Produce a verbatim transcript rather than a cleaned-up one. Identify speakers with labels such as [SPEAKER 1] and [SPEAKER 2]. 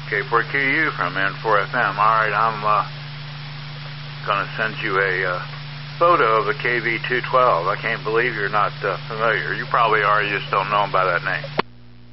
[SPEAKER 1] K four Q U from N four F M. All right, I'm uh, going to send you a uh, photo of a K V two twelve. I can't believe you're not uh, familiar. You probably are, you just don't know him by that name.